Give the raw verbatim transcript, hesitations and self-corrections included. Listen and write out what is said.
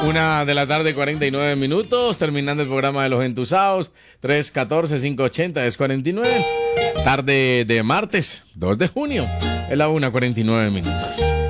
Una de la tarde, cuarenta y nueve minutos, terminando el programa de Los Entusados. tres uno cuatro, cinco ocho cero, es cuarenta y nueve. Tarde de martes, dos de junio, es la una cuarenta y nueve minutos.